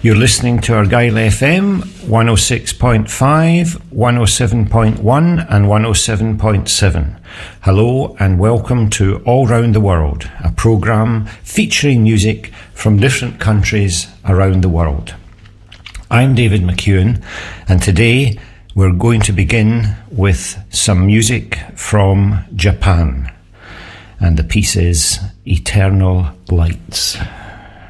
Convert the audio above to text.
You're listening to Argyll FM 106.5, 107.1 and 107.7. Hello and welcome to All Round the World, a programme featuring music from different countries around the world. I'm David McEwen, and today we're going to begin with some music from Japan, and the piece is Eternal Lights.